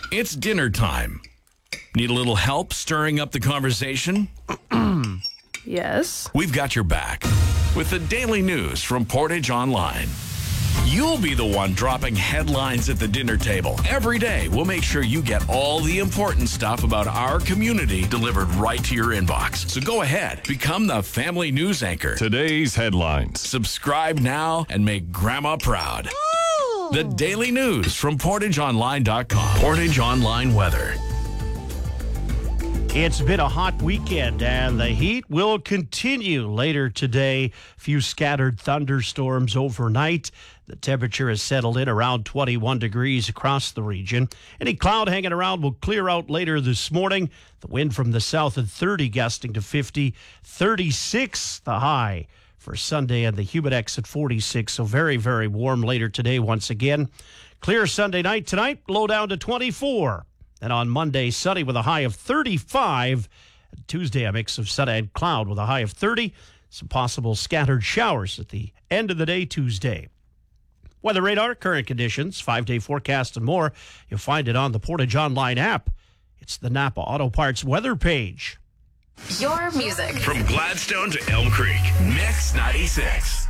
It's dinner time. Need a little help stirring up the conversation? Yes. We've got your back with the daily news from Portage Online. You'll be the one dropping headlines at the dinner table. Every day, we'll make sure you get all the important stuff about our community delivered right to your inbox. So go ahead, become the family news anchor. Today's headlines. Subscribe now and make Grandma proud. The daily news from PortageOnline.com. Portage Online weather. It's been a hot weekend, and the heat will continue later today. A few scattered thunderstorms overnight. The temperature has settled in around 21 degrees across the region. Any cloud hanging around will clear out later this morning. The wind from the south at 30, gusting to 50. 36 the high for Sunday, and the humidex at 46. So very, very warm later today once again. Clear Sunday night tonight, low down to 24. And on Monday, sunny with a high of 35. And Tuesday, a mix of sun and cloud with a high of 30. Some possible scattered showers at the end of the day Tuesday. Weather radar, current conditions, 5-day forecast and more. You'll find it on the Portage Online app. It's the Napa Auto Parts weather page. Your music. From Gladstone to Elm Creek, Mix 96.